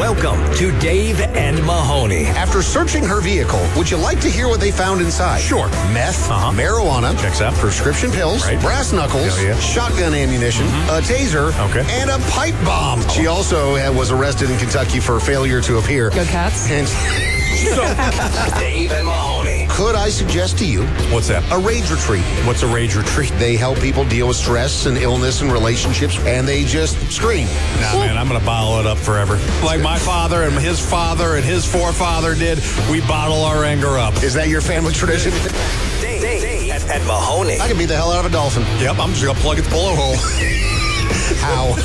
Welcome to Dave and Mahoney. After searching her vehicle, would you like to hear what they found inside? Sure. Meth, marijuana, checks out, prescription pills, right, brass knuckles, shotgun ammunition, a taser, and a pipe bomb. She also was arrested in Kentucky for failure to appear. Go Cats. And Dave and Mahoney. could I suggest to you What's that? a rage retreat? What's a rage retreat? They help people deal with stress and illness and relationships, and they just scream. Nah, man, I'm going to bottle it up forever. Like my father and his forefather did, we bottle our anger up. Is that your family tradition? Dave and Mahoney. I can beat the hell out of a dolphin. Yep, I'm just going to plug its blowhole. How?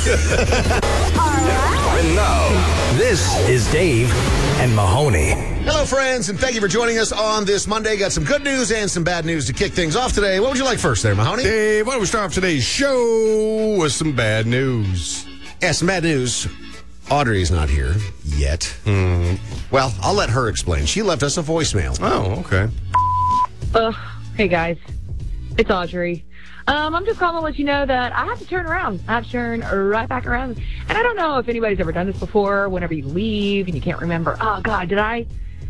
And now, this is Dave and Mahoney. Hello, friends, and thank you for joining us on this Monday. Got some good news and some bad news to kick things off today. What would you like first there, Mahoney? Dave, why don't we start off today's show with some bad news? Yeah, some bad news. Audrey's not here yet. Well, I'll let her explain. She left us a voicemail. Oh, okay. Hey guys, it's Audrey. I'm just calling to let you know that I have to turn around. I have to turn right back around. And I don't know if anybody's ever done this before. Whenever you leave and you can't remember, oh God, did I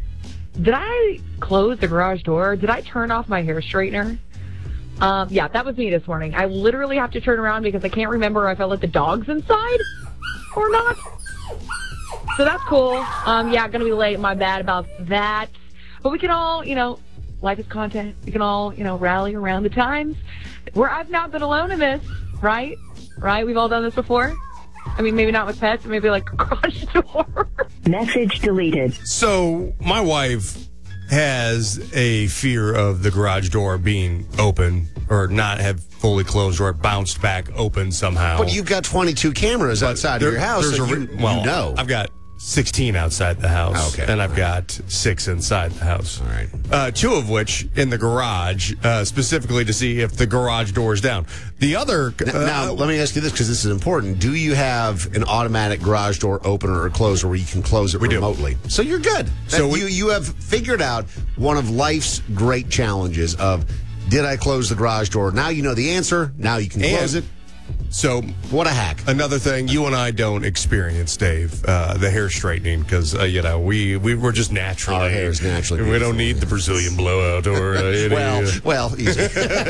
close the garage door? Did I turn off my hair straightener? Yeah, that was me this morning. I literally have to turn around because I can't remember if I let the dogs inside or not. So that's cool. Yeah, gonna be late. My bad about that. But we can all, life is content. We can all, rally around the times where I've not been alone in this, right? Right? We've all done this before. I mean, maybe not with pets, but maybe like a garage door. Message deleted. So my wife has a fear of the garage door being open or not have fully closed or it bounced back open somehow. But you've got 22 cameras outside of your house, so you know. I've got 16 outside the house, okay. And I've got 6 inside the house. All right. 2 of which in the garage, specifically to see if the garage door is down. The other... Now, let me ask you this, because this is important. Do you have an automatic garage door opener or closer where you can close it remotely? So you're good. So you have figured out one of life's great challenges of, did I close the garage door? Now you know the answer. Now you can close it. So, what a hack. Another thing, you and I don't experience, Dave, the hair straightening because, we're just naturally. Our hair is naturally. We don't need the Brazilian blowout or well, easy.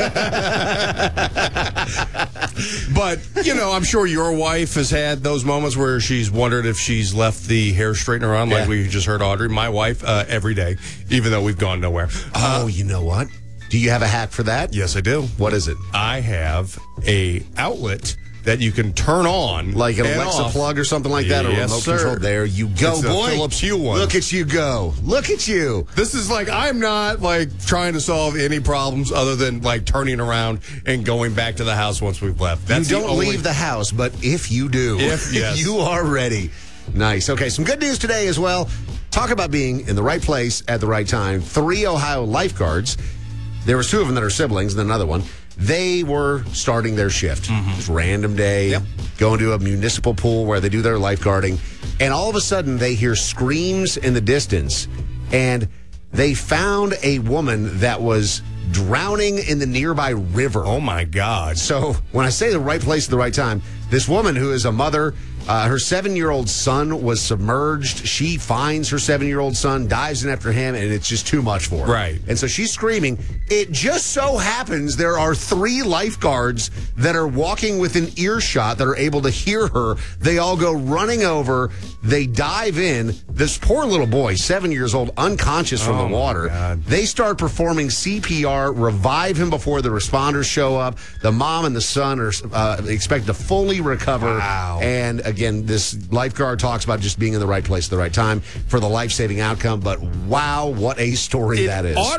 But, I'm sure your wife has had those moments where she's wondered if she's left the hair straightener on, like we just heard Audrey. My wife, every day, even though we've gone nowhere. Oh, you know what? Do you have a hack for that? Yes, I do. What is it? I have a outlet that you can turn on. Like an Alexa plug or something like that? Yes, or remote sir. control? There you go, it's boy. A Philips Hue one. Look at you go. Look at you. This is I'm not trying to solve any problems other than turning around and going back to the house once we've left. You don't leave the house, but if you do, yes. You are ready. Nice. Okay, some good news today as well. Talk about being in the right place at the right time. 3 Ohio lifeguards. There was 2 of them that are siblings, and then another one. They were starting their shift. Just random day, going to a municipal pool where they do their lifeguarding, and all of a sudden they hear screams in the distance, and they found a woman that was drowning in the nearby river. Oh, my God. So when I say the right place at the right time, this woman who is a mother, her 7-year-old son was submerged. She finds her 7-year-old son, dives in after him, and it's just too much for her. Right. And so she's screaming. It just so happens there are 3 lifeguards that are walking within earshot that are able to hear her. They all go running over. They dive in. This poor little boy, 7 years old, unconscious from the water. God. They start performing CPR, revive him before the responders show up. The mom and the son are expected to fully recover. Wow. And again, this lifeguard talks about just being in the right place at the right time for the life-saving outcome. But wow, what a story that is.